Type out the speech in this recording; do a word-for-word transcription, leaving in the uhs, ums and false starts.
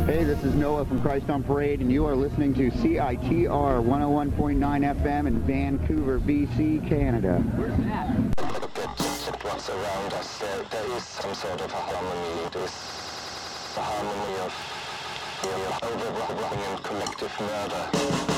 Hey, this is Noah from Christ on Parade, and you are listening to C I T R one oh one point nine F M in Vancouver, B C, Canada. Where's that? What's around us, there, there is some sort of a harmony. It is the harmony of, of overwhelming and collective murder.